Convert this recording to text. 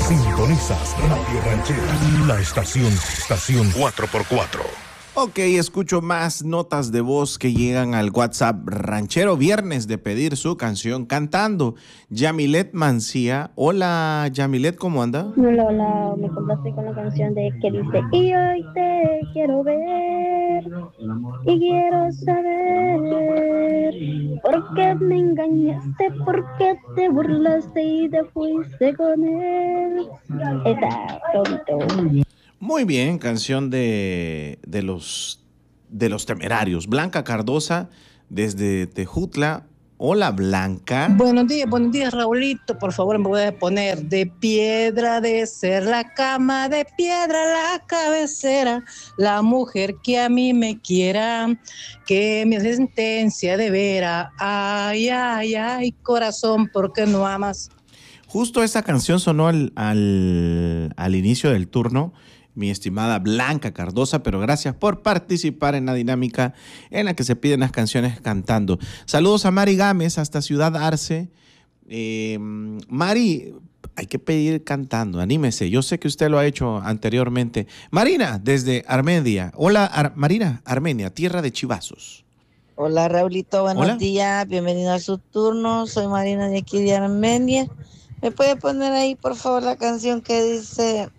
Sintonizas Radio Ranchera, la estación 4x4. Ok, escucho más notas de voz que llegan al WhatsApp ranchero. Viernes de pedir su canción cantando. Yamilet Mancía. Hola, Yamilet, ¿cómo anda? Hola, hola, me complace con la canción de que dice: y hoy te quiero ver y quiero saber por qué me engañaste, por qué te burlaste y te fuiste con él. Está bonito. Muy bien, canción de los Temerarios. Blanca Cardosa, desde Tejutla. Hola, Blanca. Buenos días, Raulito. Por favor, me voy a poner: de piedra de ser la cama, de piedra la cabecera, la mujer que a mí me quiera, que mi sentencia de vera. Ay, ay, ay, corazón, ¿por qué no amas? Justo esa canción sonó al inicio del turno, mi estimada Blanca Cardosa, pero gracias por participar en la dinámica en la que se piden las canciones cantando. Saludos a Mari Gámez hasta Ciudad Arce. Mari, hay que pedir cantando, anímese. Yo sé que usted lo ha hecho anteriormente. Marina, desde Armenia. Hola, Marina, Armenia, tierra de chivazos. Hola, Raulito, buenos Hola. días. Bienvenido a su turno. Soy Marina de aquí de Armenia. ¿Me puede poner ahí, por favor, la canción que dice: